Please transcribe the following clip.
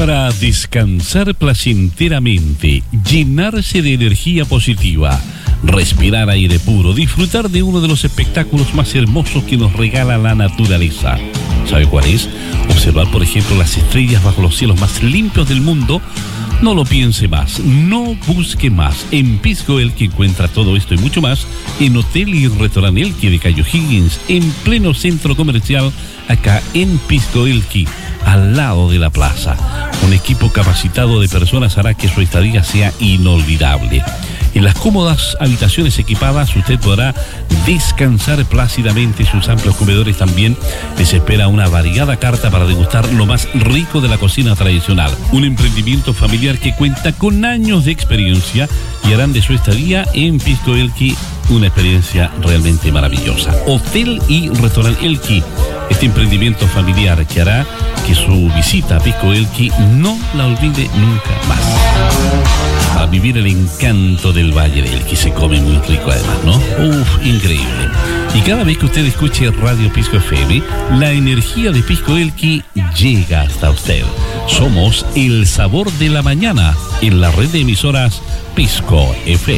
para descansar placenteramente, llenarse de energía positiva, respirar aire puro, disfrutar de uno de los espectáculos más hermosos que nos regala la naturaleza. ¿Sabe cuál es? Observar, por ejemplo, las estrellas bajo los cielos más limpios del mundo. No lo piense más, no busque más. En Pisco Elqui encuentra todo esto y mucho más en Hotel y Restaurante Elqui de Cayo Higgins, en pleno centro comercial, acá en Pisco Elqui, al lado de la plaza. Un equipo capacitado de personas hará que su estadía sea inolvidable. En las cómodas habitaciones equipadas usted podrá descansar plácidamente. Sus amplios comedores también les espera una variada carta para degustar lo más rico de la cocina tradicional. Un emprendimiento familiar que cuenta con años de experiencia y harán de su estadía en Pisco Elqui una experiencia realmente maravillosa. Hotel y Restaurante Elqui, este emprendimiento familiar que hará que su visita a Pisco Elqui no la olvide nunca más. Para vivir el encanto del Valle del Elqui, se come muy rico además, ¿no? Increíble. Y cada vez que usted escuche Radio Pisco FM, la energía de Pisco Elqui llega hasta usted. Somos el sabor de la mañana en la red de emisoras Pisco FM.